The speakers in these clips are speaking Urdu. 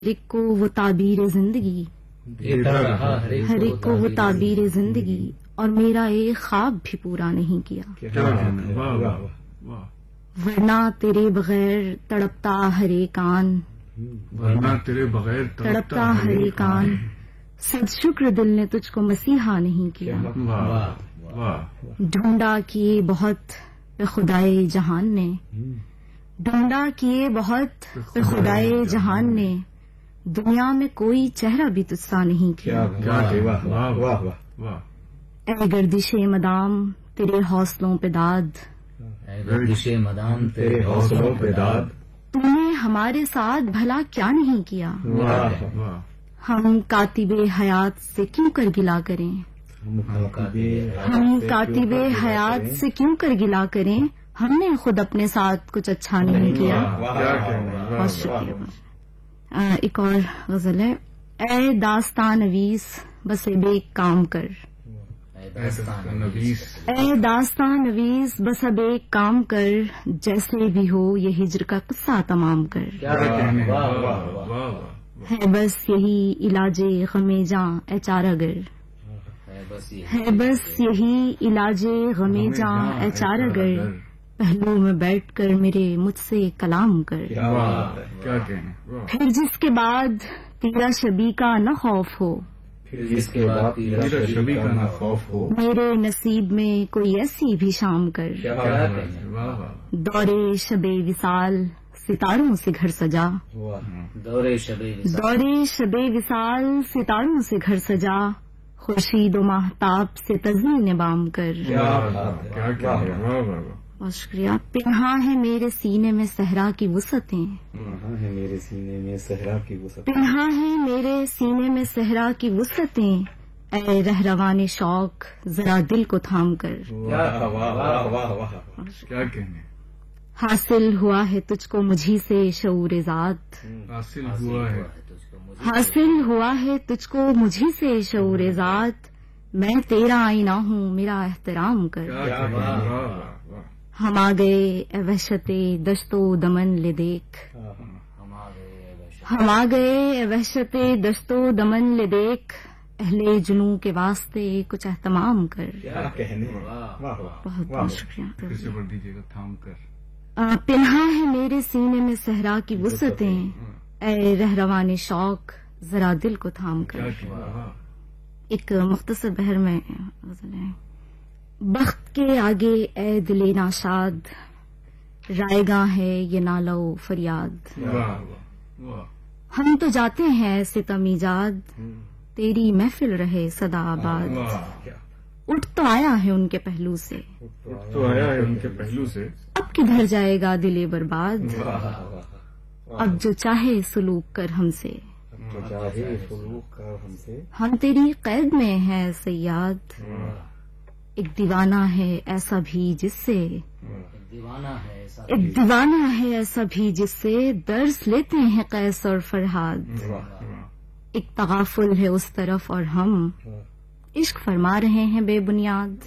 ہر ایک کو وہ تعبیر زندگی، ہر ایک کو وہ تعبیر زندگی، اور میرا ایک خواب بھی پورا نہیں کیا، ورنہ تیرے بغیر تڑپتا ہر ایک آن، ورنہ تیرے بغیر تڑپتا ہر ایک آن، صد شکر دل نے تجھ کو مسیحا نہیں کیا، ڈھونڈا کیے بہت پہ خدائے جہان نے، ڈھونڈا کیے بہت پہ خدائے جہان نے، دنیا میں کوئی چہرہ بھی تجھ سا نہیں کیا، اے گردش مدام تیرے حوصلوں پہ داد، اے گردش مدام تیرے حوصلوں پہ داد، تو نے ہمارے ساتھ بھلا کیا نہیں کیا، ہم کاتب حیات سے کیوں کر گلا کریں، ہم کاتب حیات سے کیوں کر گلا کریں، ہم نے خود اپنے ساتھ کچھ اچھا نہیں کیا۔ بہت شکریہ۔ ایک اور غزل ہے، اے داستان نویس بس اب ایک کام کر، اے داستان نویس بس اب ایک کام کر، جیسے بھی ہو یہ ہجر کا قصہ تمام کر، ہے بس یہی علاج غم جاں اے چارہ گر، ہے بس یہی علاج غم جاں اے چارہ گر، پہلو میں بیٹھ کر میرے مجھ سے کلام کر، پھر جس کے بعد تیرا شبی کا نہ خوف ہو، جس کے بعد تیرا شبی کا نہ خوف ہو، میرے نصیب میں کوئی ایسی بھی شام کر، دورے شب وصال ستاروں سے گھر سجا، دورے شب وصال ستاروں سے گھر سجا، خورشید و ماہتاب سے تزئین بام کر۔ بہت شکریہ۔ پنہاں ہے میرے سینے میں صحرا کی وسعتیں، میرے سینے میں صحرا کی وسعت، پنہاں ہے میرے سینے میں صحرا کی وسعتیں، اے رہروان شوق ذرا دل کو تھام کر، کیا کہنے، حاصل ہوا ہے تجھ کو مجھی سے شعور ذات، حاصل ہوا ہے، حاصل ہوا ہے تجھ کو مجھی سے شعور ذات، میں تیرا آئینہ ہوں میرا احترام کر، ہم آ گئے اے وحشت دشت و دمن لے دیکھ، ہم آ گئے اے وحشت دشت و دمن لے دیکھ، اہل جنوں کے واسطے کچھ اہتمام کر۔ بہت بہت شکریہ۔ پھر سے پڑھ دیجیے گا، تھام کر۔ پنہاں ہے میرے سینے میں صحرا کی وسعتیں، اے رہروان شوق ذرا دل کو تھام کر۔ ایک مختصر بحر میں غزل ہے، بخت کے آگے اے دل ناشاد، رائے گاں ہے یہ نالہ و فریاد، ہم تو جاتے ہیں ستم ایجاد، تیری محفل رہے صدا آباد، اٹھ تو آیا ہے ان کے پہلو سے، تو آیا ہے ان کے پہلو سے، اب کدھر جائے گا دل برباد، اب جو چاہے سلوک کر ہم سے، ہم تیری قید میں ہیں صیاد، ایک دیوانہ ہے ایسا بھی جس سے، ایک دیوانہ ہے ایسا بھی جس سے درس لیتے ہیں قیس اور فرہاد، ایک تغافل ہے اس طرف اور ہم عشق فرما رہے ہیں بے بنیاد۔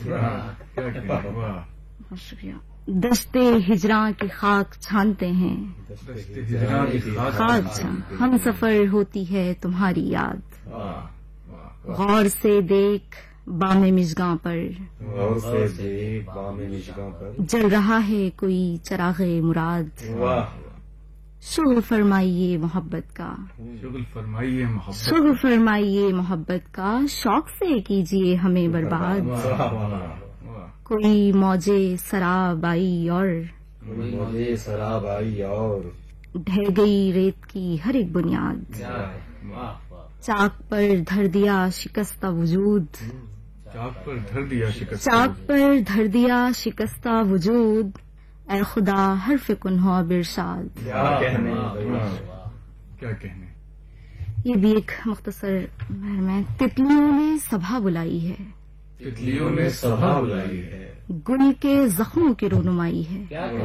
بہت شکریہ۔ دشت ہجراں کی خاک چھانتے ہیں، خاک چھان ہم سفر ہوتی ہے تمہاری یاد، غور سے دیکھ بام مژگاں پر، جل رہا ہے کوئی چراغ مراد، شغل فرمائیے محبت کا، شغل فرمائیے محبت، شغل فرمائیے محبت کا، شوق سے کیجیے ہمیں برباد، کوئی موجے سراب آئی اور ڈھہ گئی ریت کی ہر ایک بنیاد، چاک پر دھر دیا شکستہ وجود، چاک پر دھر دیا شکست، چاک پر دھر دیا شکستہ وجود، اے خدا حرف کنہو برشاد۔ کیا کہنے، یہ بھی ایک مختصر بحر میں، تتلیوں نے سبھا بلائی ہے، تتلیوں نے سبھا بلائی ہے، گل کے زخموں کی رونمائی ہے،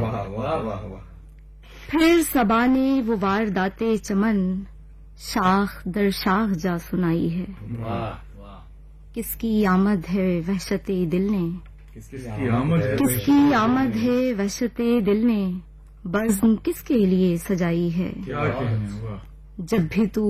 پھر صبا نے وہ واردات چمن، شاخ در شاخ جا سنائی ہے، کس کی آمد ہے وحشت دل نے، کس کی آمد ہے، کس کی آمد ہے وحشت دل نے، بزم کس کے لیے سجائی ہے، کیا کہنے، جب بھی تو